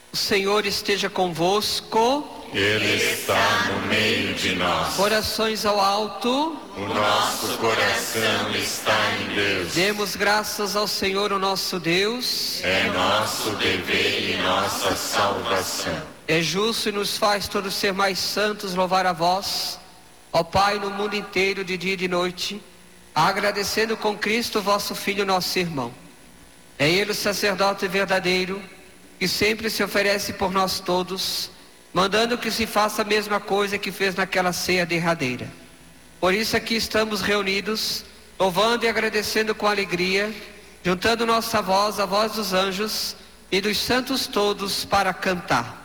O Senhor esteja convosco. Ele está no meio de nós. Corações ao alto. O nosso coração está em Deus. Demos graças ao Senhor, o nosso Deus. É nosso dever e nossa salvação. É justo e nos faz todos ser mais santos louvar a vós, ó Pai, no mundo inteiro, de dia e de noite, agradecendo com Cristo, vosso Filho, nosso irmão. É Ele o sacerdote verdadeiro, que sempre se oferece por nós todos, mandando que se faça a mesma coisa que fez naquela ceia derradeira. Por isso aqui estamos reunidos, louvando e agradecendo com alegria, juntando nossa voz à voz dos anjos e dos santos todos para cantar.